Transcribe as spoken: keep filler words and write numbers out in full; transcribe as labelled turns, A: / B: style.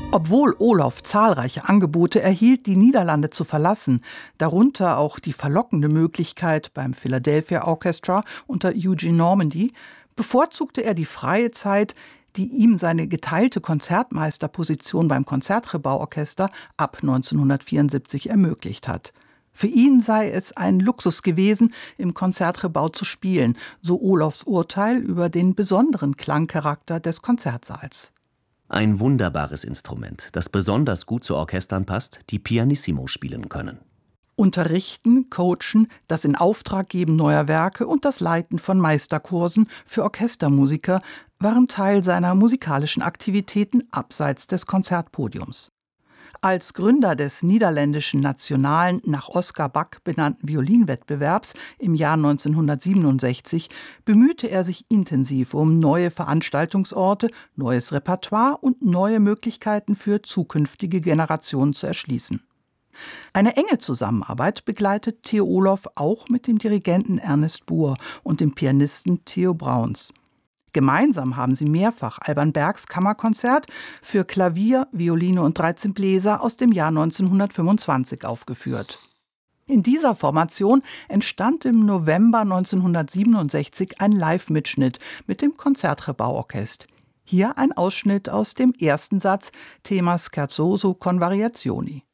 A: Obwohl Olof zahlreiche Angebote erhielt, die Niederlande zu verlassen, darunter auch die verlockende Möglichkeit beim Philadelphia Orchestra unter Eugene Normandy, bevorzugte er die freie Zeit, die ihm seine geteilte Konzertmeisterposition beim Concertgebouw-Orchester ab neunzehnhundertvierundsiebzig ermöglicht hat. Für ihn sei es ein Luxus gewesen, im Concertgebouw zu spielen, so Olofs Urteil über den besonderen Klangcharakter des Konzertsaals.
B: Ein wunderbares Instrument, das besonders gut zu Orchestern passt, die Pianissimo spielen können.
A: Unterrichten, Coachen, das Inauftraggeben neuer Werke und das Leiten von Meisterkursen für Orchestermusiker waren Teil seiner musikalischen Aktivitäten abseits des Konzertpodiums. Als Gründer des niederländischen nationalen, nach Oscar Back benannten Violinwettbewerbs im Jahr neunzehnhundertsiebenundsechzig bemühte er sich intensiv um neue Veranstaltungsorte, neues Repertoire und neue Möglichkeiten für zukünftige Generationen zu erschließen. Eine enge Zusammenarbeit begleitet Theo Olof auch mit dem Dirigenten Ernest Buhr und dem Pianisten Theo Brauns. Gemeinsam haben sie mehrfach Alban Bergs Kammerkonzert für Klavier, Violine und dreizehn Bläser aus dem Jahr neunzehnhundertfünfundzwanzig aufgeführt. In dieser Formation entstand im November neunzehnhundertsiebenundsechzig ein Live-Mitschnitt mit dem Concertgebouw-Orchester. Hier ein Ausschnitt aus dem ersten Satz, Thema Scherzoso con Variazioni.